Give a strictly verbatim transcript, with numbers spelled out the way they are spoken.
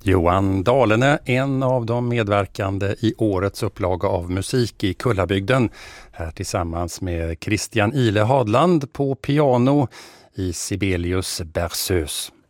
Johan Dahlene, en av de medverkande i årets upplaga av Musik i Kullabygden, här tillsammans med Christian Ile Hadland på piano i Sibelius Berceuse.